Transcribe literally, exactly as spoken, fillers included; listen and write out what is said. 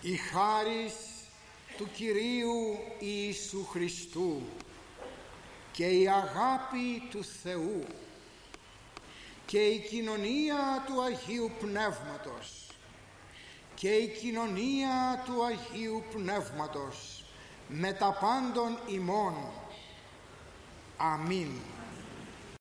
Η χάρις του Κυρίου Ιησού Χριστού και η αγάπη του Θεού και η κοινωνία του Αγίου Πνεύματος και η κοινωνία του Αγίου Πνεύματος με τα πάντων ημών. Αμήν.